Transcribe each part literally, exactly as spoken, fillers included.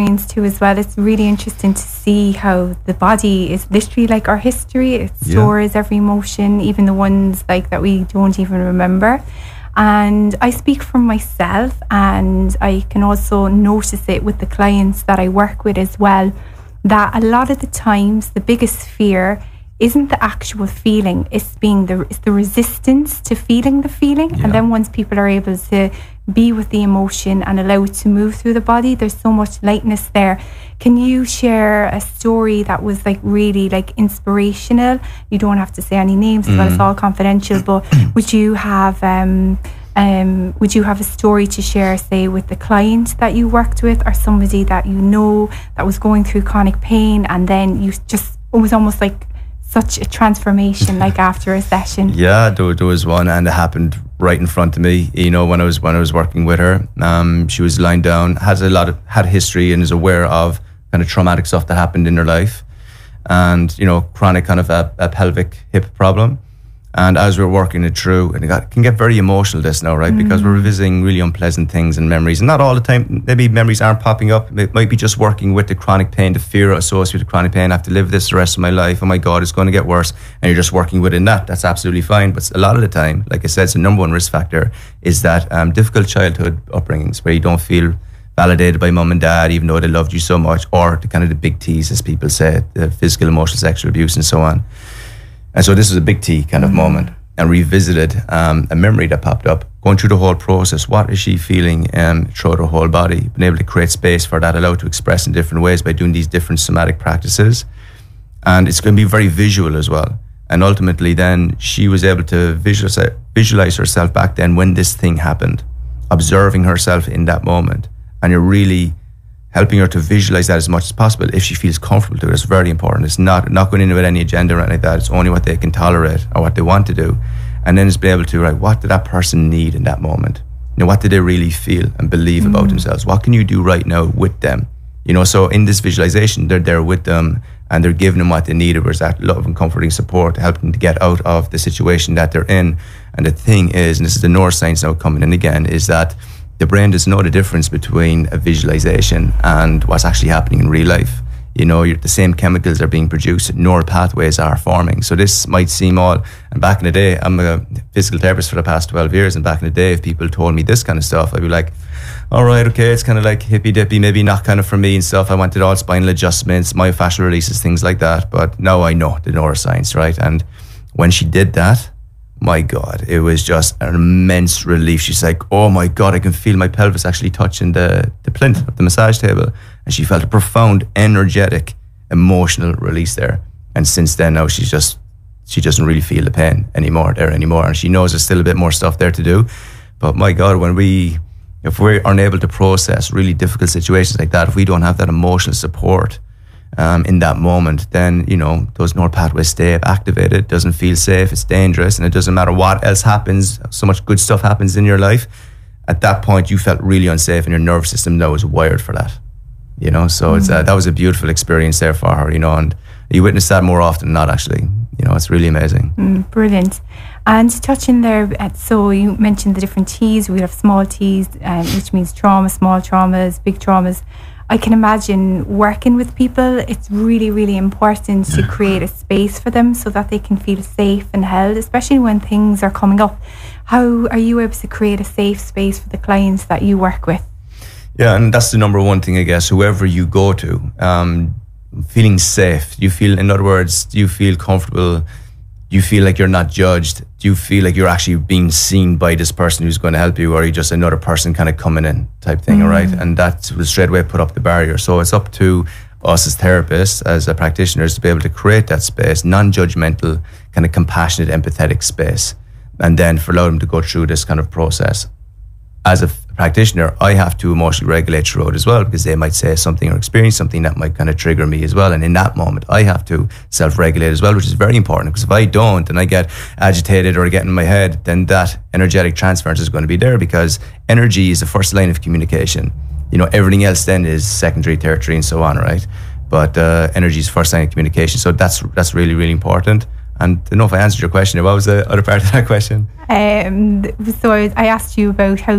experience too as well. It's really interesting to see how the body is literally like our history. It stores yeah. every emotion, even the ones like that we don't even remember. And I speak from myself, and I can also notice it with the clients that I work with as well, that a lot of the times the biggest fear isn't the actual feeling, it's being the it's the resistance to feeling the feeling. Yeah. And then once people are able to be with the emotion and allow it to move through the body, there's so much lightness there. Can you share a story that was like really like inspirational? You don't have to say any names, mm. but it's all confidential. But would you have um um would you have a story to share, say, with the client that you worked with, or somebody that you know that was going through chronic pain, and then you just, it was almost like such a transformation, like after a session? Yeah, there, there was one, and it happened right in front of me. You know, when I was when I was working with her, um, she was lying down, has a lot of had history, and is aware of kind of traumatic stuff that happened in her life, and you know, chronic kind of a, a pelvic hip problem. And as we're working it through, and it got, can get very emotional this now, right? Mm. Because we're revisiting really unpleasant things and memories. And not all the time, maybe memories aren't popping up. It might be just working with the chronic pain, the fear associated with chronic pain. I have to live this the rest of my life. Oh my God, it's going to get worse. And you're just working within that. That's absolutely fine. But a lot of the time, like I said, it's the number one risk factor is that um, difficult childhood upbringings where you don't feel validated by mum and dad, even though they loved you so much, or the kind of the big T's, as people say, the physical, emotional, sexual abuse and so on. And so this was a big T kind of mm-hmm. moment, and revisited um, a memory that popped up, going through the whole process. What is she feeling um, throughout her whole body? Being able to create space for that, allowed to express in different ways by doing these different somatic practices. And it's going to be very visual as well. And ultimately then she was able to visualize, visualize herself back then when this thing happened, observing herself in that moment. And you're really helping her to visualize that as much as possible if she feels comfortable to it. It's very important. It's not not going in with any agenda or anything like that. It's only what they can tolerate or what they want to do. And then it's being able to, right, what did that person need in that moment? You know, what did they really feel and believe mm. about themselves? What can you do right now with them? You know, so in this visualization, they're there with them and they're giving them what they needed, whereas that love and comforting support, helping them to get out of the situation that they're in. And the thing is, and this is the neuroscience now coming in again, is that the brain doesn't know the difference between a visualization and what's actually happening in real life. You know, you're, the same chemicals are being produced, neural pathways are forming. So this might seem all, and back in the day, I'm a physical therapist for the past twelve years, and back in the day, if people told me this kind of stuff, I'd be like, all right, okay, it's kind of like hippy dippy, maybe not kind of for me and stuff. I wanted all spinal adjustments, myofascial releases, things like that. But now I know the neuroscience, right? And when she did that, my God, it was just an immense relief. She's like, oh my God, I can feel my pelvis actually touching the, the plinth of the massage table. And she felt a profound, energetic, emotional release there. And since then, now she's just, she doesn't really feel the pain anymore there anymore. And she knows there's still a bit more stuff there to do. But my God, when we, if we're unable to process really difficult situations like that, if we don't have that emotional support Um, in that moment, then, you know, those neural pathways stay activated, doesn't feel safe, it's dangerous, and it doesn't matter what else happens, so much good stuff happens in your life. At that point, you felt really unsafe, and your nervous system now is wired for that, you know. So mm-hmm. it's uh, that was a beautiful experience there for her, you know, and you witness that more often than not, actually. You know, it's really amazing. Mm, brilliant. And touching there, at, so you mentioned the different T's. We have small T's, um, which means trauma, small traumas, big traumas. I can imagine working with people, it's really, really important to create a space for them so that they can feel safe and held, especially when things are coming up. How are you able to create a safe space for the clients that you work with? Yeah, and that's the number one thing, I guess, whoever you go to, um, feeling safe. You feel, in other words, do you feel comfortable? Do you feel like you're not judged? Do you feel like you're actually being seen by this person who's going to help you, or are you just another person kind of coming in type thing, mm. right? And that will straight away put up the barrier. So it's up to us as therapists, as a practitioners, to be able to create that space, non-judgmental, kind of compassionate, empathetic space, and then for allow them to go through this kind of process. As a practitioner, I have to emotionally regulate through it as well, because they might say something or experience something that might kind of trigger me as well. And in that moment, I have to self-regulate as well, which is very important, because if I don't and I get agitated or get in my head, then that energetic transference is going to be there, because energy is the first line of communication. You know, everything else then is secondary, tertiary, and so on, right? But uh, energy is first line of communication. So that's that's really, really important. And I don't know if I answered your question. What was the other part of that question? Um, so I, I asked you about how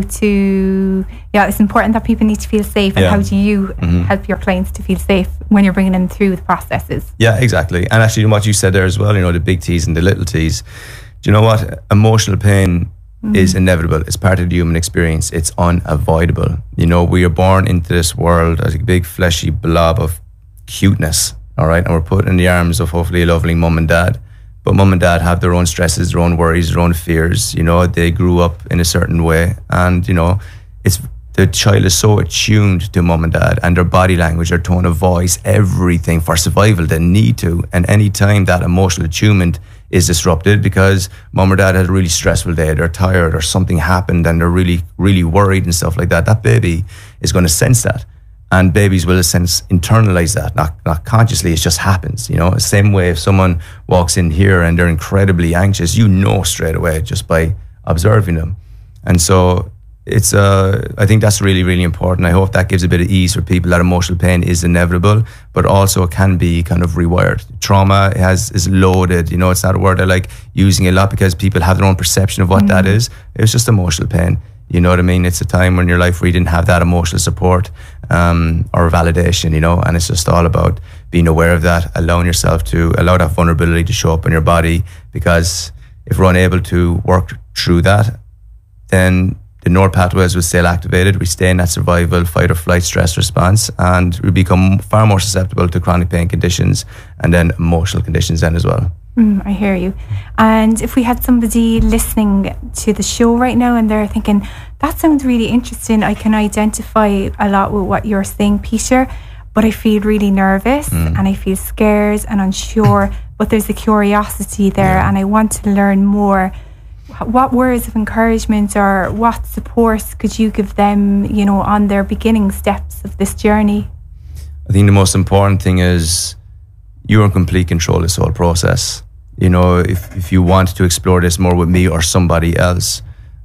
to, yeah, it's important that people need to feel safe. And yeah. how do you mm-hmm. help your clients to feel safe when you're bringing them through the processes? Yeah, exactly. And actually what you said there as well, you know, the big T's and the little T's. Do you know what? Emotional pain mm-hmm. is inevitable. It's part of the human experience. It's unavoidable. You know, we are born into this world as a big fleshy blob of cuteness, all right? And we're put in the arms of hopefully a lovely mum and dad. But mum and dad have their own stresses, their own worries, their own fears. You know, they grew up in a certain way. And, you know, it's the child is so attuned to mum and dad and their body language, their tone of voice, everything for survival, they need to. And any time that emotional attunement is disrupted because mum or dad had a really stressful day, they're tired or something happened and they're really, really worried and stuff like that, that baby is going to sense that. And babies will, in a sense, internalize that, not not consciously. It just happens, you know. The same way if someone walks in here and they're incredibly anxious, you know straight away just by observing them. And so it's, uh, I think that's really, really important. I hope that gives a bit of ease for people that emotional pain is inevitable, but also it can be kind of rewired. Trauma has is loaded, you know. It's not a word I like using a lot because people have their own perception of what mm. that is. It's just emotional pain. You know what I mean? It's a time in your life where you didn't have that emotional support um, or validation, you know, and it's just all about being aware of that, allowing yourself to allow that vulnerability to show up in your body, because if we're unable to work through that, then the neural pathways will stay activated. We stay in that survival, fight or flight stress response, and we become far more susceptible to chronic pain conditions and then emotional conditions then as well. Mm, I hear you. And if we had somebody listening to the show right now and they're thinking, that sounds really interesting, I can identify a lot with what you're saying, Peter, but I feel really nervous mm. and I feel scared and unsure, but there's a curiosity there yeah. and I want to learn more. What words of encouragement or what supports could you give them, you know, on their beginning steps of this journey? I think the most important thing is you're in complete control of this whole process. You know, if, if you want to explore this more with me or somebody else,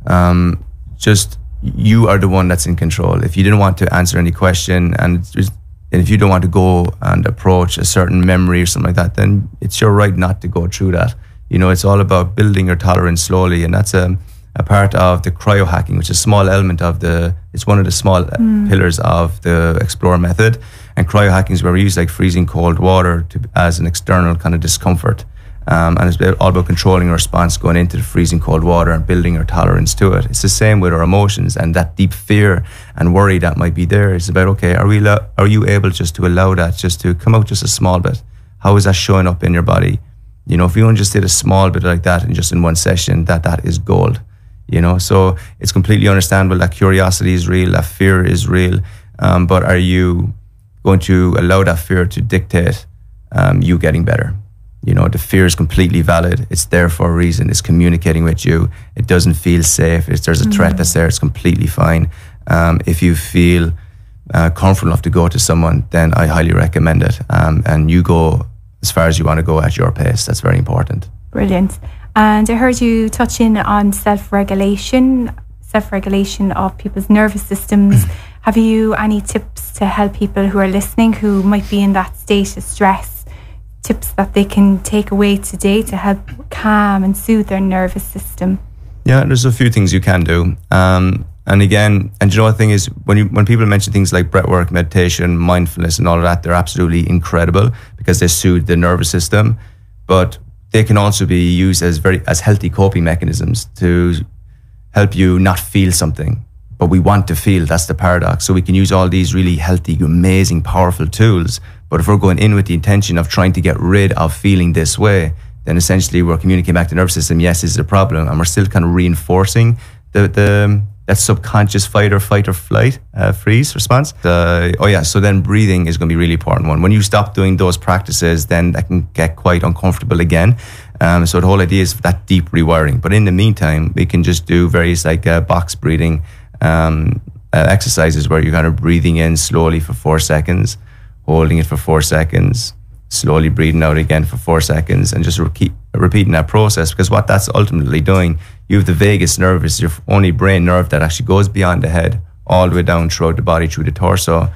um, just you are the one that's in control. If you didn't want to answer any question and, just, and if you don't want to go and approach a certain memory or something like that, then it's your right not to go through that. You know, it's all about building your tolerance slowly, and that's a, a part of the cryohacking, which is a small element of the, it's one of the small mm. pillars of the Explore method. And cryohacking is where we use like freezing cold water to, as an external kind of discomfort. Um, and it's all about controlling our response going into the freezing cold water and building our tolerance to it. It's the same with our emotions and that deep fear and worry that might be there. It's about, okay, are we lo- are you able just to allow that just to come out just a small bit? How is that showing up in your body? You know, if you only just did a small bit like that and just in one session, that that is gold. You know, so it's completely understandable that curiosity is real, that fear is real. Um, but are you going to allow that fear to dictate um, you getting better? You know, the fear is completely valid. It's there for a reason. It's communicating with you. It doesn't feel safe. If there's a mm-hmm. threat that's there, it's completely fine. Um, if you feel uh, comfortable enough to go to someone, then I highly recommend it. Um, and you go as far as you want to go at your pace. That's very important. Brilliant. And I heard you touching on self-regulation, self-regulation of people's nervous systems. Have you any tips to help people who are listening who might be in that state of stress? Tips that they can take away today to help calm and soothe their nervous system? Yeah, there's a few things you can do. Um, and again, and you know, the thing is, when you when people mention things like breathwork, meditation, mindfulness and all of that, they're absolutely incredible because they soothe the nervous system. But they can also be used as very as healthy coping mechanisms to help you not feel something. But we want to feel, that's the paradox. So we can use all these really healthy, amazing, powerful tools. But if we're going in with the intention of trying to get rid of feeling this way, then essentially we're communicating back to the nervous system, yes, this is a problem. And we're still kind of reinforcing the, the that subconscious fight or fight or flight, uh, freeze response. Uh, oh yeah, so then breathing is going to be a really important one. When you stop doing those practices, then that can get quite uncomfortable again. Um, so the whole idea is that deep rewiring. But in the meantime, we can just do various like uh, box breathing um, uh, exercises where you're kind of breathing in slowly for four seconds, holding it for four seconds, slowly breathing out again for four seconds, and just re- keep repeating that process. Because what that's ultimately doing, you have the vagus nerve, is your only brain nerve that actually goes beyond the head, all the way down throughout the body, through the torso.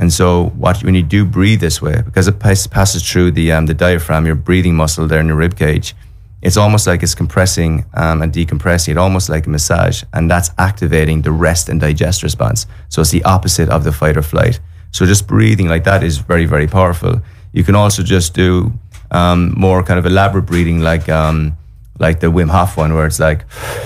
And so what when you do breathe this way, because it pass, passes through the um, the diaphragm, your breathing muscle there in your rib cage, it's almost like it's compressing um, and decompressing it, almost like a massage, and that's activating the rest and digest response. So it's the opposite of the fight or flight. So just breathing like that is very, very powerful. You can also just do um, more kind of elaborate breathing, like um, like the Wim Hof one, where it's like,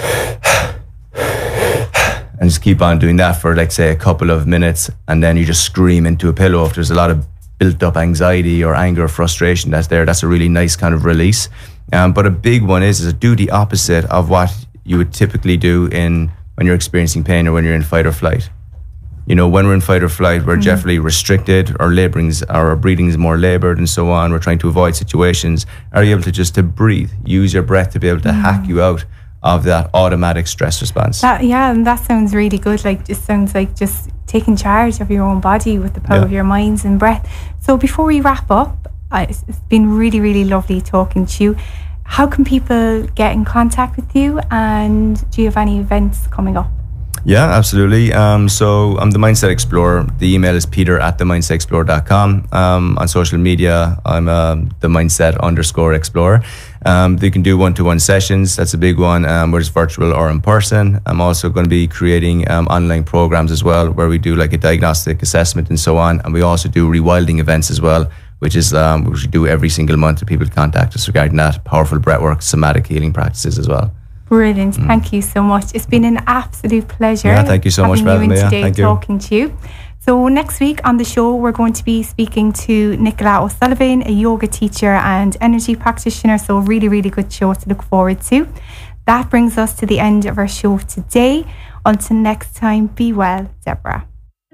and just keep on doing that for, like, say, a couple of minutes, and then you just scream into a pillow. If there's a lot of built up anxiety or anger or frustration that's there, that's a really nice kind of release. Um, but a big one is, is to do the opposite of what you would typically do in when you're experiencing pain or when you're in fight or flight. You know, when we're in fight or flight, we're mm-hmm. definitely restricted, our laboring's, our breathing is more labored and so on. We're trying to avoid situations. Are you able to just to breathe, use your breath to be able to mm-hmm. hack you out of that automatic stress response? That, yeah, and that sounds really good. Like, just sounds like just taking charge of your own body with the power yeah. of your minds and breath. So before we wrap up, uh, it's, it's been really, really lovely talking to you. How can people get in contact with you, and do you have any events coming up? Yeah, absolutely. Um, so I'm the Mindset Explorer. The email is peter at the mindset explorer dot com. Um, on social media, I'm uh, the Mindset underscore Explorer. Um, you can do one-to-one sessions. That's a big one, um, whether it's virtual or in person. I'm also going to be creating um, online programs as well, where we do like a diagnostic assessment and so on. And we also do rewilding events as well, which is um, which we do every single month, and people contact us regarding that. Powerful breathwork, somatic healing practices as well. Brilliant. Mm. Thank you so much. It's been an absolute pleasure. Yeah, thank you so much for having me. Today, thank talking you. to you. So next week on the show, we're going to be speaking to Nicola O'Sullivan, a yoga teacher and energy practitioner. So really, really good show to look forward to. That brings us to the end of our show today. Until next time, be well, Deborah.